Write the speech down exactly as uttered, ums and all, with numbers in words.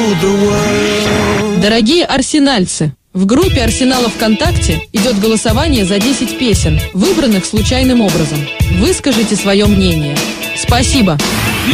Дорогие арсенальцы, в группе Арсенала ВКонтакте идет голосование за десять песен, выбранных случайным образом. Выскажите свое мнение. Спасибо.